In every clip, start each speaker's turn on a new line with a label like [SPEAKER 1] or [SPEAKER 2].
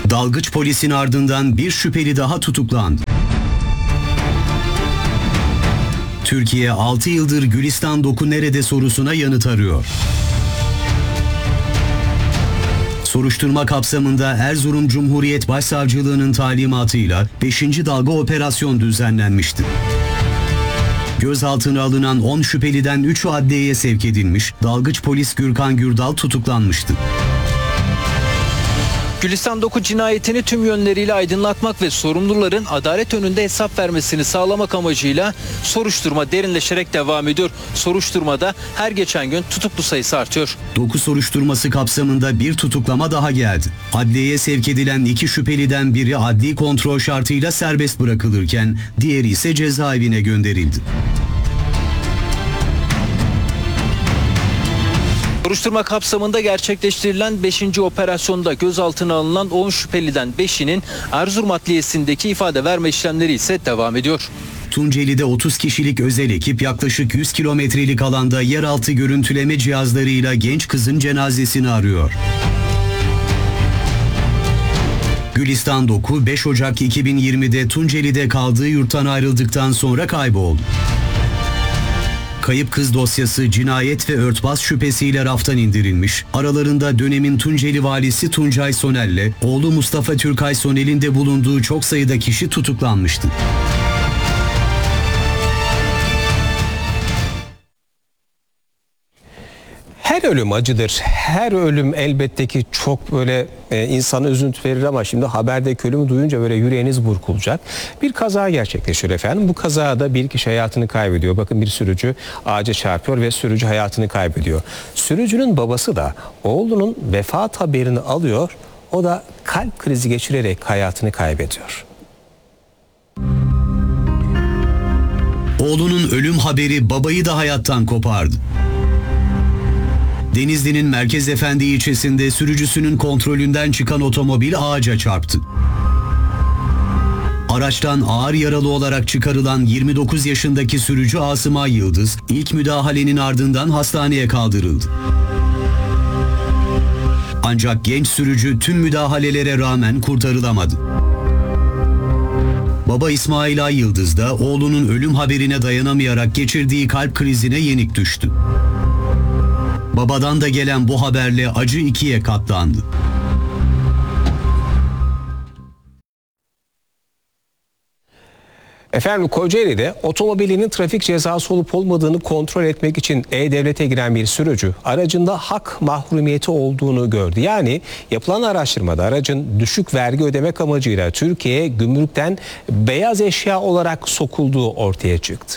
[SPEAKER 1] Dalgıç polisin ardından bir şüpheli daha tutuklandı. Türkiye 6 yıldır Gülistan Doku nerede sorusuna yanıt arıyor. Soruşturma kapsamında Erzurum Cumhuriyet Başsavcılığı'nın talimatıyla 5. dalga operasyon düzenlenmişti. Gözaltına alınan 10 şüpheliden 3'ü adliyeye sevk edilmiş, dalgıç polis Gürkan Gürdal tutuklanmıştı.
[SPEAKER 2] Gülistan Doku cinayetini tüm yönleriyle aydınlatmak ve sorumluların adalet önünde hesap vermesini sağlamak amacıyla soruşturma derinleşerek devam ediyor. Soruşturmada her geçen gün tutuklu sayısı artıyor.
[SPEAKER 1] Doku soruşturması kapsamında bir tutuklama daha geldi. Adliyeye sevk edilen 2 şüpheliden biri adli kontrol şartıyla serbest bırakılırken diğeri ise cezaevine gönderildi.
[SPEAKER 2] Soruşturma kapsamında gerçekleştirilen 5. operasyonda gözaltına alınan 10 şüpheliden 5'inin Erzurum Adliyesi'ndeki ifade verme işlemleri ise devam ediyor.
[SPEAKER 1] Tunceli'de 30 kişilik özel ekip yaklaşık 100 kilometrelik alanda yeraltı görüntüleme cihazlarıyla genç kızın cenazesini arıyor. Gülistan Doku 5 Ocak 2020'de Tunceli'de kaldığı yurttan ayrıldıktan sonra kayboldu. Kayıp kız dosyası cinayet ve örtbas şüphesiyle raftan indirilmiş. Aralarında dönemin Tunceli valisi Tuncay Sonel'le oğlu Mustafa Türkay Sonel'in de bulunduğu çok sayıda kişi tutuklanmıştı.
[SPEAKER 3] Her ölüm acıdır. Her ölüm elbette ki çok böyle insana üzüntü verir ama şimdi haberdeki ölümü duyunca böyle yüreğiniz burkulacak. Bir kaza gerçekleşiyor efendim. Bu kazada bir kişi hayatını kaybediyor. Bakın bir sürücü ağaca çarpıyor ve sürücü hayatını kaybediyor. Sürücünün babası da oğlunun vefat haberini alıyor. O da kalp krizi geçirerek hayatını kaybediyor.
[SPEAKER 1] Oğlunun ölüm haberi babayı da hayattan kopardı. Denizli'nin Merkezefendi ilçesinde sürücüsünün kontrolünden çıkan otomobil ağaca çarptı. Araçtan ağır yaralı olarak çıkarılan 29 yaşındaki sürücü Asıma Yıldız, ilk müdahalenin ardından hastaneye kaldırıldı. Ancak genç sürücü tüm müdahalelere rağmen kurtarılamadı. Baba İsmail Ay Yıldız da oğlunun ölüm haberine dayanamayarak geçirdiği kalp krizine yenik düştü. Babadan da gelen bu haberle acı 2'ye katlandı.
[SPEAKER 3] Efendim Kocaeli'de otomobilinin trafik cezası olup olmadığını kontrol etmek için E-Devlet'e giren bir sürücü aracında hak mahrumiyeti olduğunu gördü. Yani yapılan araştırmada aracın düşük vergi ödemek amacıyla Türkiye'ye gümrükten beyaz eşya olarak sokulduğu ortaya çıktı.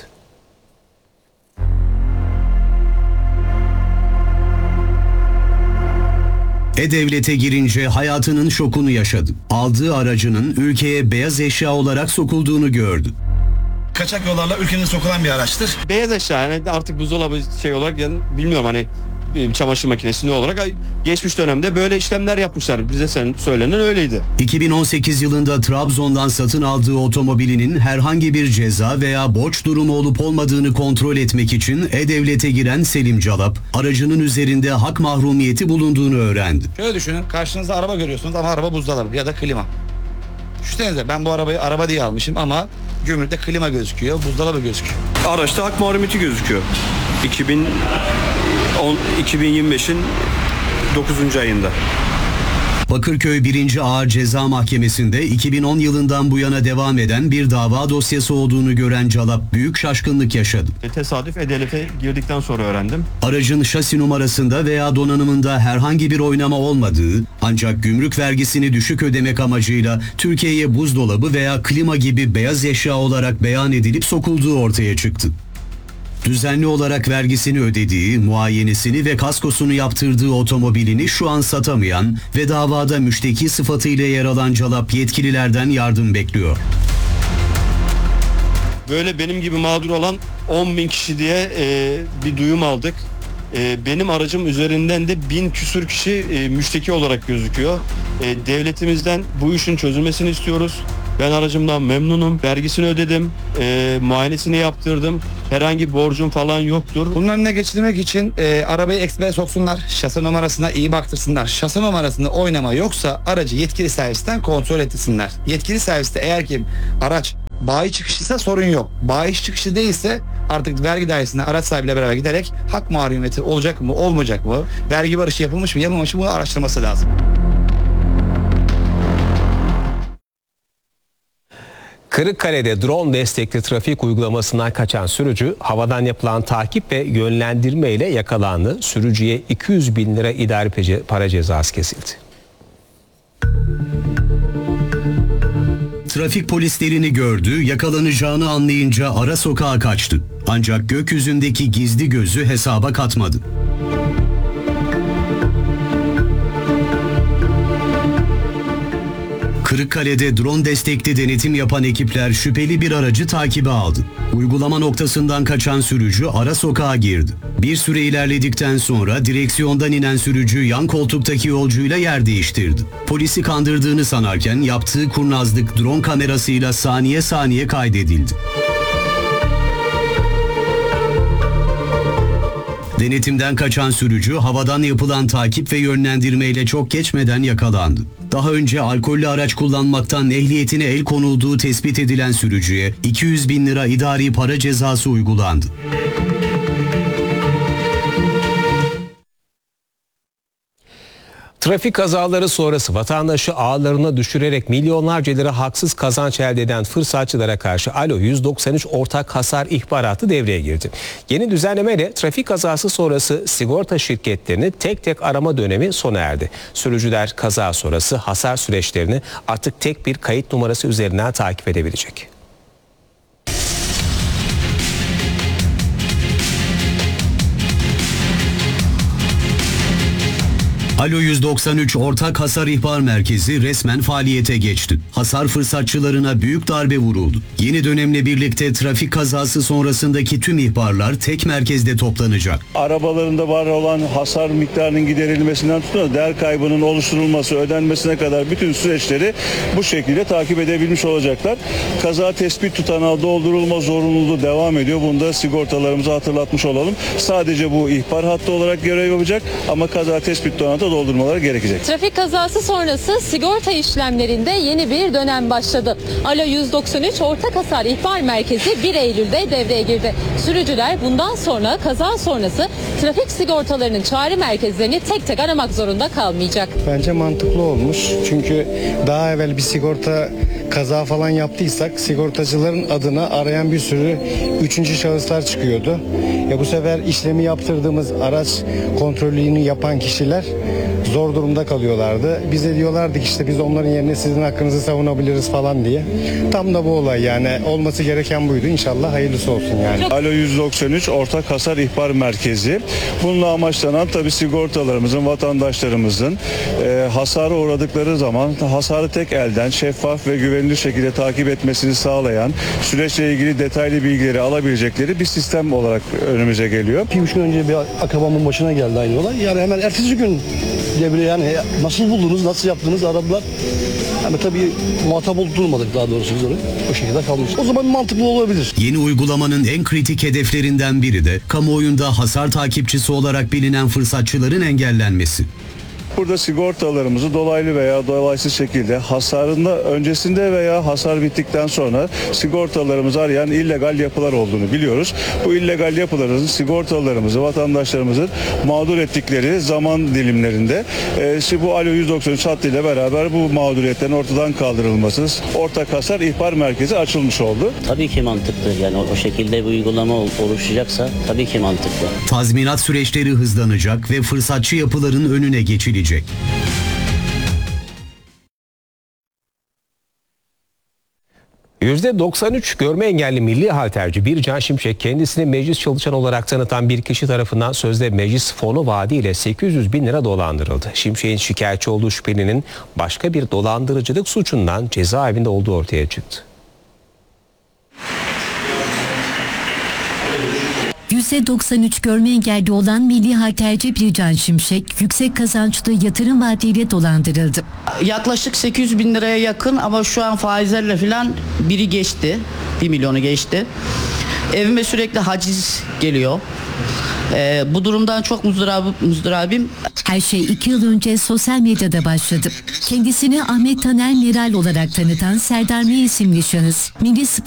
[SPEAKER 1] E-Devlet'e girince hayatının şokunu yaşadı. Aldığı aracının ülkeye beyaz eşya olarak sokulduğunu gördü.
[SPEAKER 4] Kaçak yollarla ülkenin sokulan bir araçtır.
[SPEAKER 5] Beyaz eşya yani artık buzdolabı şey olarak yani bilmiyorum hani çamaşır makinesi ne olarak geçmiş dönemde böyle işlemler yapmışlar. Bize söylenen öyleydi.
[SPEAKER 1] 2018 yılında Trabzon'dan satın aldığı otomobilinin herhangi bir ceza veya borç durumu olup olmadığını kontrol etmek için E-Devlet'e giren Selim Calap, aracının üzerinde hak mahrumiyeti bulunduğunu öğrendi.
[SPEAKER 4] Şöyle düşünün, karşınızda araba görüyorsunuz ama araba buzdolabı ya da klima. Düşünsenize ben bu arabayı araba diye almışım ama gümrükte klima gözüküyor, buzdolabı gözüküyor.
[SPEAKER 5] Araçta hak mahrumiyeti gözüküyor. 2025'in 9. ayında.
[SPEAKER 1] Bakırköy 1. Ağır Ceza Mahkemesi'nde 2010 yılından bu yana devam eden bir dava dosyası olduğunu gören Calap büyük şaşkınlık yaşadı.
[SPEAKER 5] Tesadüf E-Devlet'e girdikten sonra öğrendim.
[SPEAKER 1] Aracın şasi numarasında veya donanımında herhangi bir oynama olmadığı, ancak gümrük vergisini düşük ödemek amacıyla Türkiye'ye buzdolabı veya klima gibi beyaz eşya olarak beyan edilip sokulduğu ortaya çıktı. Düzenli olarak vergisini ödediği, muayenesini ve kaskosunu yaptırdığı otomobilini şu an satamayan ve davada müşteki sıfatıyla yer alan Calap yetkililerden yardım bekliyor.
[SPEAKER 5] Böyle benim gibi mağdur olan 10.000 kişi diye bir duyum aldık. Benim aracım üzerinden de 1000 küsür kişi müşteki olarak gözüküyor. Devletimizden bu işin çözülmesini istiyoruz. Ben aracımdan memnunum. Vergisini ödedim. Muayenesini yaptırdım. Herhangi borcum falan yoktur.
[SPEAKER 4] Bunların önüne geçirmek için arabayı ekspere soksunlar. Şase numarasına iyi baktırsınlar. Şase numarasında oynama yoksa aracı yetkili servisten kontrol ettirsinler. Yetkili serviste eğer ki araç bayi çıkışıysa sorun yok. Bayi çıkışı değilse artık vergi dairesine araç sahibiyle beraber giderek hak mahrumiyeti olacak mı olmayacak mı? Vergi barışı yapılmış mı yapılmamış mı bunu araştırması lazım.
[SPEAKER 3] Kırıkkale'de drone destekli trafik uygulamasından kaçan sürücü havadan yapılan takip ve yönlendirme ile yakalandı. Sürücüye 200 bin lira idari para cezası kesildi.
[SPEAKER 1] Trafik polislerini gördü, yakalanacağını anlayınca ara sokağa kaçtı. Ancak gökyüzündeki gizli gözü hesaba katmadı. Kırıkkale'de drone destekli denetim yapan ekipler şüpheli bir aracı takibe aldı. Uygulama noktasından kaçan sürücü ara sokağa girdi. Bir süre ilerledikten sonra direksiyondan inen sürücü yan koltuktaki yolcuyla yer değiştirdi. Polisi kandırdığını sanarken yaptığı kurnazlık drone kamerasıyla saniye saniye kaydedildi. Denetimden kaçan sürücü havadan yapılan takip ve yönlendirmeyle çok geçmeden yakalandı. Daha önce alkollü araç kullanmaktan ehliyetine el konulduğu tespit edilen sürücüye 200 bin lira idari para cezası uygulandı.
[SPEAKER 3] Trafik kazaları sonrası vatandaşı ağlarına düşürerek milyonlarca lira haksız kazanç elde eden fırsatçılara karşı Alo 193 ortak hasar ihbaratı devreye girdi. Yeni düzenlemeyle trafik kazası sonrası sigorta şirketlerini tek tek arama dönemi sona erdi. Sürücüler kaza sonrası hasar süreçlerini artık tek bir kayıt numarası üzerinden takip edebilecek.
[SPEAKER 1] Alo 193 Ortak Hasar İhbar Merkezi resmen faaliyete geçti. Hasar fırsatçılarına büyük darbe vuruldu. Yeni dönemle birlikte trafik kazası sonrasındaki tüm ihbarlar tek merkezde toplanacak.
[SPEAKER 6] Arabalarında var olan hasar miktarının giderilmesinden tutun da değer kaybının oluşturulması, ödenmesine kadar bütün süreçleri bu şekilde takip edebilmiş olacaklar. Kaza tespit tutanağı doldurulma zorunluluğu devam ediyor. Bunu da sigortalarımıza hatırlatmış olalım. Sadece bu ihbar hattı olarak görev yapacak ama kaza tespit tutanağı da doldurmaları gerekecek.
[SPEAKER 7] Trafik kazası sonrası sigorta işlemlerinde yeni bir dönem başladı. Alo 193 Ortak Hasar İhbar Merkezi 1 Eylül'de devreye girdi. Sürücüler bundan sonra kaza sonrası trafik sigortalarının çağrı merkezlerini tek tek aramak zorunda kalmayacak.
[SPEAKER 8] Bence mantıklı olmuş. Çünkü daha evvel bir sigorta kaza falan yaptıysak sigortacıların adına arayan bir sürü üçüncü şahıslar çıkıyordu. Bu sefer işlemi yaptırdığımız araç kontrolünü yapan kişiler zor durumda kalıyorlardı. Bize diyorlardı ki işte biz onların yerine sizin hakkınızı savunabiliriz falan diye. Tam da bu olay yani olması gereken buydu. İnşallah hayırlısı olsun yani.
[SPEAKER 6] Alo 193 Ortak Hasar İhbar Merkezi. Bununla amaçlanan tabii sigortalarımızın, vatandaşlarımızın hasara uğradıkları zaman hasarı tek elden şeffaf ve güvenilir şekilde takip etmesini sağlayan, süreçle ilgili detaylı bilgileri alabilecekleri bir sistem olarak önümüze geliyor.
[SPEAKER 9] 2-3 gün önce bir akrabamın başına geldi aynı olay. Yani hemen ertesi gün devreye yani nasıl buldunuz, nasıl yaptınız aradılar. Yani tabii muhatap oldurmadık daha doğrusu biz onu. O şekilde kalmış. O zaman mantıklı olabilir.
[SPEAKER 1] Yeni uygulamanın en kritik hedeflerinden biri de kamuoyunda hasar takipçisi olarak bilinen fırsatçıların engellenmesi.
[SPEAKER 6] Burada sigortalarımızı dolaylı veya dolaysız şekilde hasarında öncesinde veya hasar bittikten sonra sigortalarımızı arayan illegal yapılar olduğunu biliyoruz. Bu illegal yapıların sigortalarımızı, vatandaşlarımızın mağdur ettikleri zaman dilimlerinde bu Alo 193 hattıyla beraber bu mağduriyetlerin ortadan kaldırılması, Ortak Hasar İhbar Merkezi açılmış oldu.
[SPEAKER 10] Tabii ki mantıklı. Yani o şekilde bir uygulama oluşacaksa tabii ki mantıklı.
[SPEAKER 1] Tazminat süreçleri hızlanacak ve fırsatçı yapıların önüne geçilecek.
[SPEAKER 3] %93 görme engelli milli halterci Bircan Şimşek kendisini meclis çalışanı olarak tanıtan bir kişi tarafından sözde meclis fonu vaadiyle 800 bin lira dolandırıldı. Şimşek'in şikayetçi olduğu şüphelinin başka bir dolandırıcılık suçundan cezaevinde olduğu ortaya çıktı.
[SPEAKER 11] %93 görme engelli olan milli halterci Bircan Şimşek yüksek kazançlı yatırım vaadiyle dolandırıldı.
[SPEAKER 12] Yaklaşık 800 bin liraya yakın ama şu an faizlerle falan biri geçti. 1 milyonu geçti. Evime sürekli haciz geliyor. Bu durumdan çok muzdaribim.
[SPEAKER 11] Her şey 2 yıl önce sosyal medyada başladı. Kendisini Ahmet Taner Meral olarak tanıtan Serdar M. isimli şahıs, Milli Spor